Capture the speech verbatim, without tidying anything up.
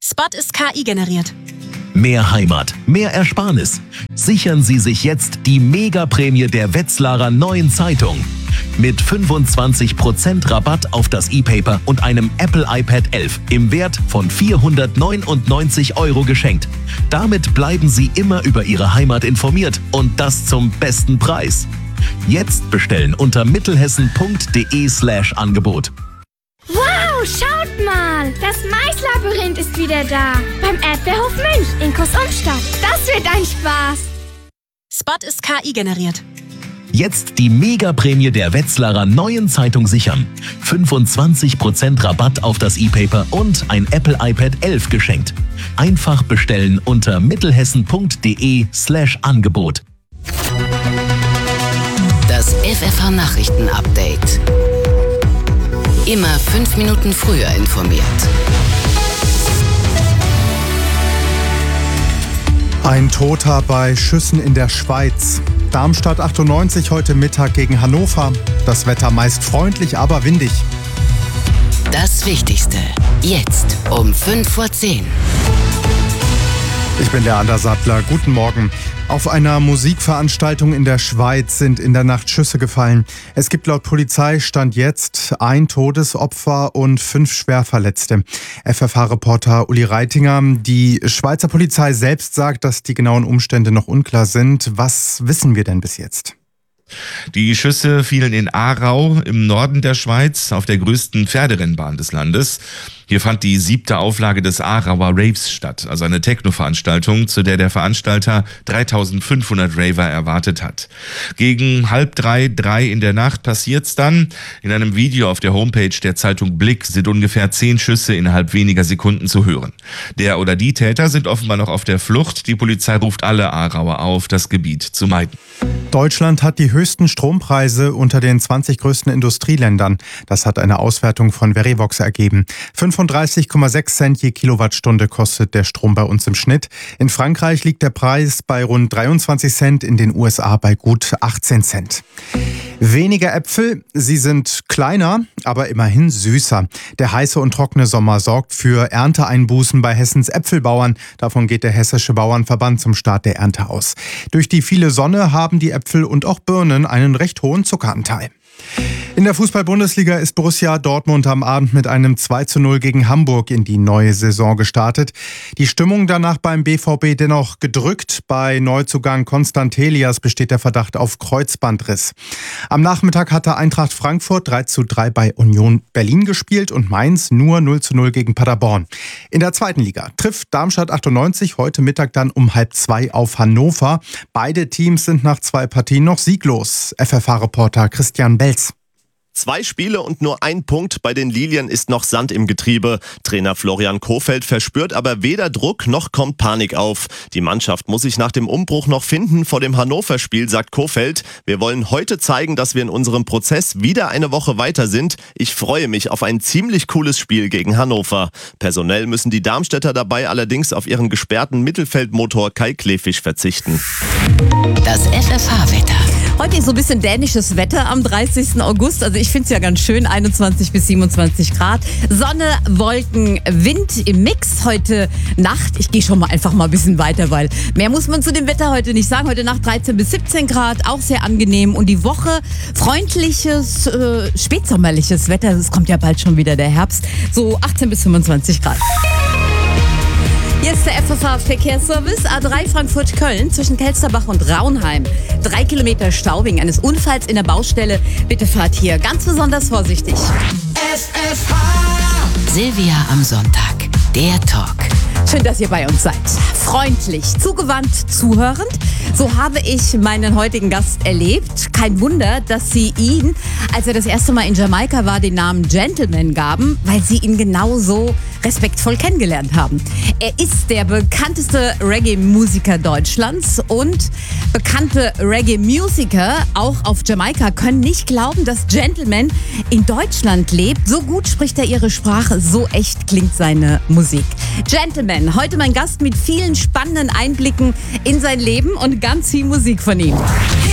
Spot ist K I generiert. Mehr Heimat, mehr Ersparnis. Sichern Sie sich jetzt die Mega-Prämie der Wetzlarer Neuen Zeitung. Mit fünfundzwanzig Prozent Rabatt auf das E-Paper und einem Apple iPad elf im Wert von vierhundertneunundneunzig Euro geschenkt. Damit bleiben Sie immer über Ihre Heimat informiert und das zum besten Preis. Jetzt bestellen unter mittelhessen.de slash Angebot. Wow, schaut mal! Das Maislabyrinth ist wieder da. Beim Erdbeerhof Münch in Großumstadt. Das wird ein Spaß. Spot ist K I generiert. Jetzt die Mega-Prämie der Wetzlarer Neuen Zeitung sichern. fünfundzwanzig Prozent Rabatt auf das E-Paper und ein Apple iPad elf geschenkt. Einfach bestellen unter mittelhessen.de slash Angebot. Das F F H-Nachrichten-Update. Immer fünf Minuten früher informiert. Ein Toter bei Schüssen in der Schweiz. Darmstadt achtundneunzig heute Mittag gegen Hannover. Das Wetter meist freundlich, aber windig. Das Wichtigste jetzt um fünf vor zehn. Ich bin der Ander Sattler. Guten Morgen. Auf einer Musikveranstaltung in der Schweiz sind in der Nacht Schüsse gefallen. Es gibt laut Polizei Stand jetzt ein Todesopfer und fünf Schwerverletzte. F F H-Reporter Uli Reitinger. Die Schweizer Polizei selbst sagt, dass die genauen Umstände noch unklar sind. Was wissen wir denn bis jetzt? Die Schüsse fielen in Aarau im Norden der Schweiz auf der größten Pferderennbahn des Landes. Hier fand die siebte Auflage des Aarauer Raves statt, also eine Techno-Veranstaltung, zu der der Veranstalter dreitausendfünfhundert Raver erwartet hat. Gegen halb drei, drei in der Nacht passiert's dann. In einem Video auf der Homepage der Zeitung Blick sind ungefähr zehn Schüsse innerhalb weniger Sekunden zu hören. Der oder die Täter sind offenbar noch auf der Flucht. Die Polizei ruft alle Aarauer auf, das Gebiet zu meiden. Deutschland hat die höchsten Strompreise unter den zwanzig größten Industrieländern. Das hat eine Auswertung von Verivox ergeben. fünfunddreißig Komma sechs Cent je Kilowattstunde kostet der Strom bei uns im Schnitt. In Frankreich liegt der Preis bei rund dreiundzwanzig Cent, in den U S A bei gut achtzehn Cent. Weniger Äpfel, sie sind kleiner, aber immerhin süßer. Der heiße und trockene Sommer sorgt für Ernteeinbußen bei Hessens Äpfelbauern. Davon geht der Hessische Bauernverband zum Start der Ernte aus. Durch die viele Sonne haben die Äpfel und auch Birnen einen recht hohen Zuckeranteil. In der Fußball-Bundesliga ist Borussia Dortmund am Abend mit einem zwei zu null gegen Hamburg in die neue Saison gestartet. Die Stimmung danach beim B V B dennoch gedrückt. Bei Neuzugang Konstant Helias besteht der Verdacht auf Kreuzbandriss. Am Nachmittag hatte Eintracht Frankfurt drei zu drei bei Union Berlin gespielt und Mainz nur null zu null gegen Paderborn. In der zweiten Liga trifft Darmstadt achtundneunzig heute Mittag dann um halb zwei auf Hannover. Beide Teams sind nach zwei Partien noch sieglos. F F H-Reporter Christian Belz. Zwei Spiele und nur ein Punkt. Bei den Lilien ist noch Sand im Getriebe. Trainer Florian Kohfeldt verspürt aber weder Druck noch kommt Panik auf. Die Mannschaft muss sich nach dem Umbruch noch finden vor dem Hannover-Spiel, sagt Kohfeldt. Wir wollen heute zeigen, dass wir in unserem Prozess wieder eine Woche weiter sind. Ich freue mich auf ein ziemlich cooles Spiel gegen Hannover. Personell müssen die Darmstädter dabei allerdings auf ihren gesperrten Mittelfeldmotor Kai Klefisch verzichten. Das F F H-Wetter. Heute ist so ein bisschen dänisches Wetter am dreißigsten August. Also ich finde es ja ganz schön, einundzwanzig bis siebenundzwanzig Grad. Sonne, Wolken, Wind im Mix. Heute Nacht, ich gehe schon mal einfach mal ein bisschen weiter, weil mehr muss man zu dem Wetter heute nicht sagen. Heute Nacht dreizehn bis siebzehn Grad, auch sehr angenehm. Und die Woche freundliches, äh, spätsommerliches Wetter. Es kommt ja bald schon wieder der Herbst. So achtzehn bis fünfundzwanzig Grad. Hier ist der F F H-Verkehrsservice. A drei Frankfurt-Köln zwischen Kelsterbach und Raunheim. Drei Kilometer Stau wegen eines Unfalls in der Baustelle. Bitte fahrt hier ganz besonders vorsichtig. F F H. Silvia am Sonntag. Der Talk. Schön, dass ihr bei uns seid. Freundlich, zugewandt, zuhörend. So habe ich meinen heutigen Gast erlebt. Kein Wunder, dass sie ihn, als er das erste Mal in Jamaika war, den Namen Gentleman gaben, weil sie ihn genauso respektvoll kennengelernt haben. Er ist der bekannteste Reggae-Musiker Deutschlands und bekannte Reggae-Musiker auch auf Jamaika können nicht glauben, dass Gentleman in Deutschland lebt. So gut spricht er ihre Sprache, so echt klingt seine Musik. Gentleman, heute mein Gast mit vielen spannenden Einblicken in sein Leben und ganz viel Musik von ihm.